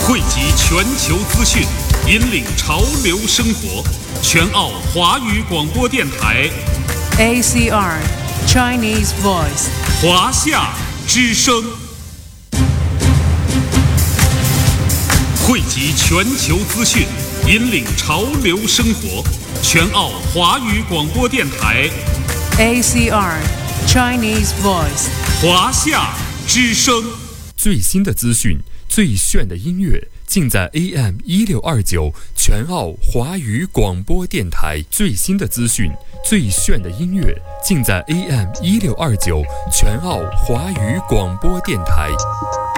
汇集全球资讯，引领潮流生活。全澳华语广播电台 ACR Chinese Voice 华夏之声，汇集全球资讯，引领潮流生活。全澳华语广播电台 ACR Chinese Voice 华夏之声， 最新的资讯，最炫的音乐，尽在 AM1629全澳华语广播电台。最新的资讯，最炫的音乐，尽在 AM1629全澳华语广播电台。